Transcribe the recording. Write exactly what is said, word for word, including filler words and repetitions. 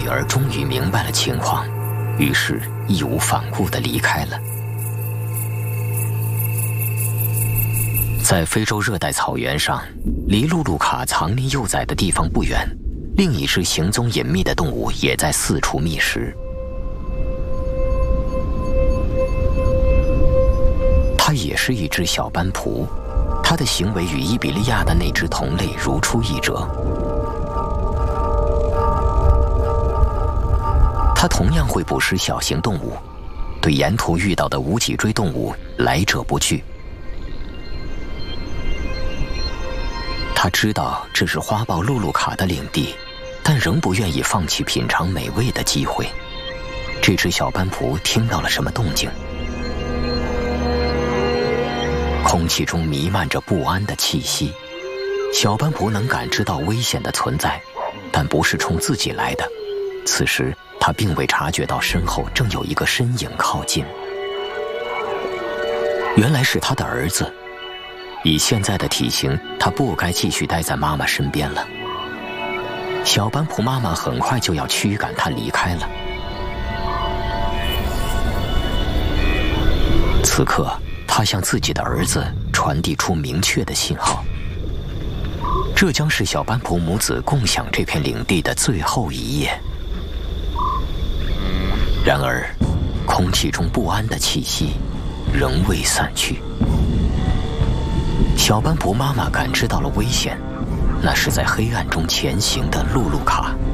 女儿终于明白了情况，于是义无反顾地离开了。在非洲热带草原上，离露露卡藏匿幼崽的地方不远，另一只行踪隐秘的动物也在四处觅食。它也是一只小斑蒲，它的行为与伊比利亚的那只同类如出一辙。它同样会捕食小型动物，对沿途遇到的无脊椎动物来者不拒。他知道这是花豹露露卡的领地，但仍不愿意放弃品尝美味的机会。这只小斑蒲听到了什么动静？空气中弥漫着不安的气息，小斑蒲能感知到危险的存在，但不是冲自己来的。此时，他并未察觉到身后正有一个身影靠近。原来是他的儿子。以现在的体型，他不该继续待在妈妈身边了。小斑蒲妈妈很快就要驱赶他离开了。此刻，他向自己的儿子传递出明确的信号。这将是小斑蒲母子共享这片领地的最后一夜。然而，空气中不安的气息仍未散去。小斑蒲妈妈感知到了危险，那是在黑暗中前行的露露卡。